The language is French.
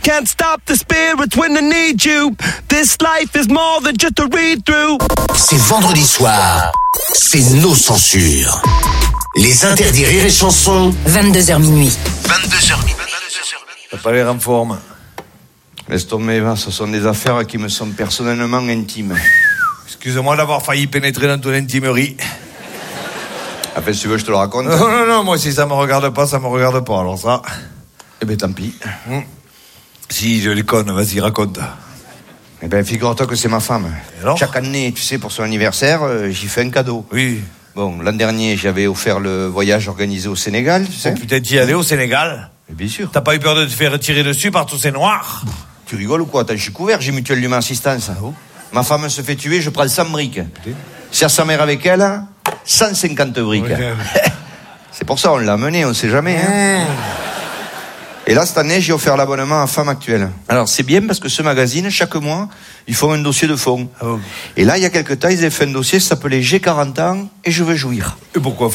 Can't stop the spirit when I need you. This life is more than just a read-through. C'est vendredi soir, c'est nos censures. Les interdits rire et chansons. 22h minuit. 22h minuit. T'as pas l'air en forme. Laisse tomber, va, ce sont des affaires qui me sont personnellement intimes. Excuse-moi d'avoir failli pénétrer dans ton intimerie. Après, si tu veux, je te le raconte. Non, moi, si ça me regarde pas, ça me regarde pas, alors ça... Eh ben, tant pis. Si, je les conne, vas-y, raconte. Eh ben, figure-toi que c'est ma femme. Alors ? Chaque année, tu sais, pour son anniversaire, j'y fais un cadeau. Oui. Bon, l'an dernier, j'avais offert le voyage organisé au Sénégal, tu sais. Oh, putain, t'y allais au Sénégal ? Mais bien sûr. T'as pas eu peur de te faire tirer dessus par tous ces noirs ? Tu rigoles ou quoi? Attends, je suis couvert, j'ai Mutuelle d'Humain Assistance. Ma femme se fait tuer, je prends 100 briques. Si à sa mère avec elle, 150 briques. Ouais. C'est pour ça, on l'a amené, on sait jamais. Hein. Et là, cette année, j'ai offert l'abonnement à Femme Actuelle. Alors, c'est bien parce que ce magazine, chaque mois, ils font un dossier de fond. Ah bon. Et là, il y a quelques temps, ils avaient fait un dossier, ça s'appelait J'ai 40 ans et je veux jouir. Et pourquoi